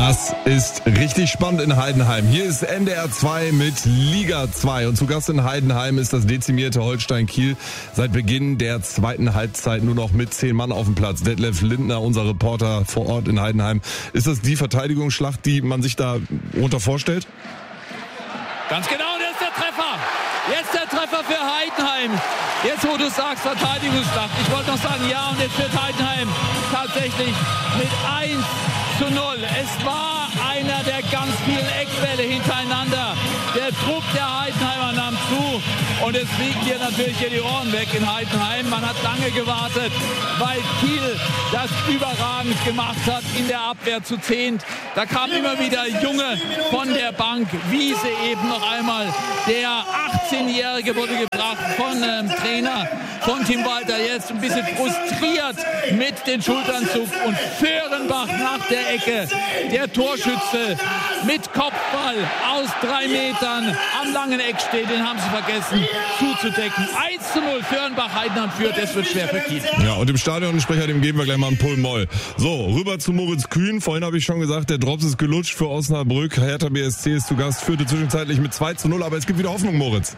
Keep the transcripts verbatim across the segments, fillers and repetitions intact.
Das ist richtig spannend in Heidenheim. Hier ist N D R zwei mit Liga zwei und zu Gast in Heidenheim ist das dezimierte Holstein Kiel. Seit Beginn der zweiten Halbzeit nur noch mit zehn Mann auf dem Platz. Detlef Lindner, unser Reporter vor Ort in Heidenheim. Ist das die Verteidigungsschlacht, die man sich da unter vorstellt? Ganz genau, und jetzt der Treffer. Jetzt der Treffer für Heidenheim. Jetzt, wo du sagst, Verteidigungsschlacht. Ich wollte noch sagen, ja, und jetzt wird Heidenheim tatsächlich mit eins zu null. Es war einer der ganz vielen Eckbälle hintereinander. Der Druck der Heidenheimer nahm zu und es fliegen hier natürlich hier die Ohren weg in Heidenheim. Man hat lange gewartet, weil Kiel das überragend gemacht hat in der Abwehr zu zehnt. Da kam immer wieder Junge von der Bank. Wiese eben noch einmal. Der achtzehnjährige wurde gebracht von ähm, Trainer von Tim Walter. Jetzt ein bisschen frustriert mit den Schulternzug und Föhrenbach nach der Ecke. Der Torschütze mit Kopfball aus drei Metern am langen Eck steht. Den haben sie vergessen zuzudecken. eins zu null Föhrenbach, Heidenheim führt. Es wird schwer für Kiel. Ja, und dem Stadionsprecher, dem geben wir gleich mal einen Pull-Moll. So, rüber zu Moritz Kühn. Vorhin habe ich schon gesagt, der Drops ist gelutscht für Osnabrück. Hertha B S C ist zu Gast, führte zwischenzeitlich mit zwei zu null. Aber es gibt wieder Hoffnung, Moritz.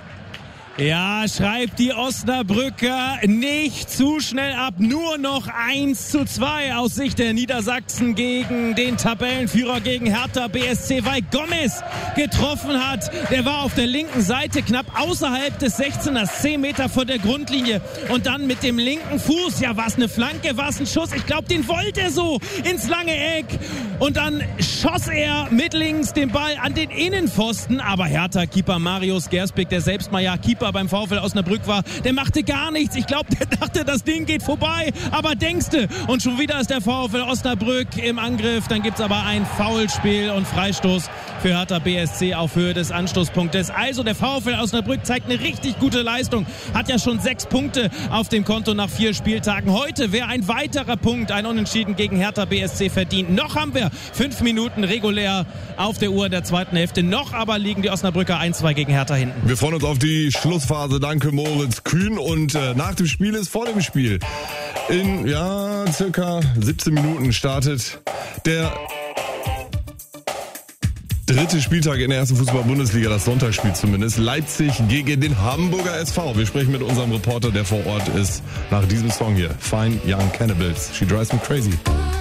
Ja, schreibt die Osnabrücker nicht zu schnell ab. Nur noch eins zu zwei aus Sicht der Niedersachsen gegen den Tabellenführer, gegen Hertha B S C, weil Gomez getroffen hat. Der war auf der linken Seite knapp außerhalb des sechzehners, zehn Meter vor der Grundlinie. Und dann mit dem linken Fuß, ja, war es eine Flanke, war es ein Schuss? Ich glaube, den wollte er so ins lange Eck. Und dann schoss er mit links den Ball an den Innenpfosten. Aber Hertha-Keeper Marius Gersbeck, der selbst mal ja Keeper beim VfL Osnabrück war, der machte gar nichts. Ich glaube, der dachte, das Ding geht vorbei. Aber denkste, und schon wieder ist der VfL Osnabrück im Angriff. Dann gibt's aber ein Foulspiel und Freistoß für Hertha B S C auf Höhe des Anstoßpunktes. Also der VfL Osnabrück zeigt eine richtig gute Leistung. Hat ja schon sechs Punkte auf dem Konto nach vier Spieltagen. Heute wäre ein weiterer Punkt, ein Unentschieden gegen Hertha B S C verdient. Noch haben wir fünf Minuten regulär auf der Uhr in der zweiten Hälfte. Noch aber liegen die Osnabrücker eins zwei gegen Hertha hinten. Wir freuen uns auf die Schlussphase. Danke, Moritz Kühn. Und äh, nach dem Spiel ist vor dem Spiel. In, ja, circa siebzehn Minuten startet der dritte Spieltag in der ersten Fußball-Bundesliga, das Sonntagsspiel zumindest. Leipzig gegen den Hamburger S V. Wir sprechen mit unserem Reporter, der vor Ort ist, nach diesem Song hier. Fine Young Cannibals. She drives me crazy.